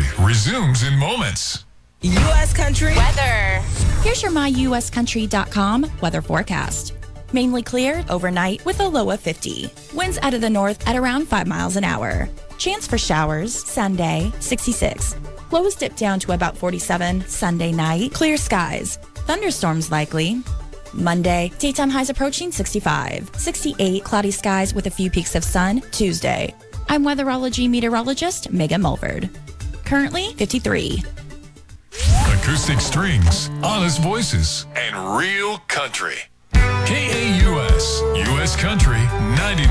resumes in moments. U.S. Country Weather. Here's your myuscountry.com weather forecast. Mainly clear overnight with a low of 50. Winds out of the north at around 5 miles an hour. Chance for showers Sunday, 66. Lows dip down to about 47 Sunday night. Clear skies. Thunderstorms likely. Monday, daytime highs approaching 65. 68 cloudy skies with a few peaks of sun Tuesday. I'm weatherology meteorologist Megan Mulford. Currently 53. Acoustic strings, honest voices, and real country. KAUS, U.S. Country 90.